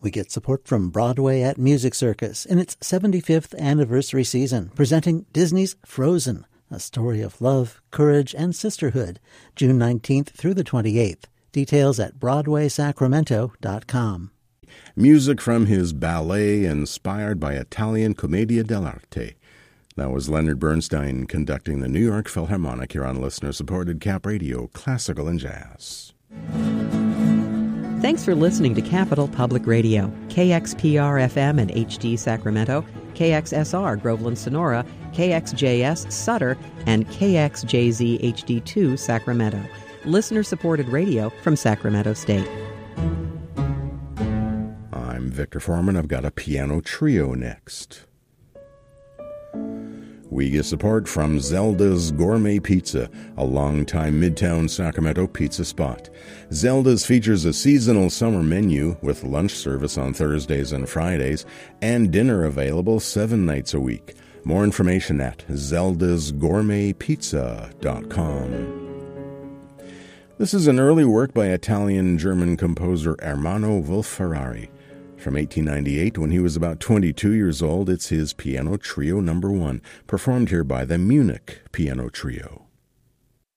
We get support from Broadway at Music Circus in its 75th anniversary season, presenting Disney's Frozen, a story of love, courage, and sisterhood, June 19th through the 28th. Details at BroadwaySacramento.com. Music from his ballet inspired by Italian Commedia dell'arte. That was Leonard Bernstein conducting the New York Philharmonic here on listener-supported Cap Radio, Classical and Jazz. Thanks for listening to Capital Public Radio, KXPR-FM and HD Sacramento, KXSR Groveland Sonora, KXJS Sutter, and KXJZ HD2 Sacramento. Listener-supported radio from Sacramento State. I'm Victor Foreman. I've got a piano trio next. We get support from Zelda's Gourmet Pizza, a longtime Midtown Sacramento pizza spot. Zelda's features a seasonal summer menu with lunch service on Thursdays and Fridays and dinner available 7 nights a week. More information at zeldasgourmetpizza.com. This is an early work by Italian-German composer Ermanno Wolf-Ferrari. From 1898, when he was about 22 years old, it's his Piano Trio No. 1, performed here by the Munich Piano Trio.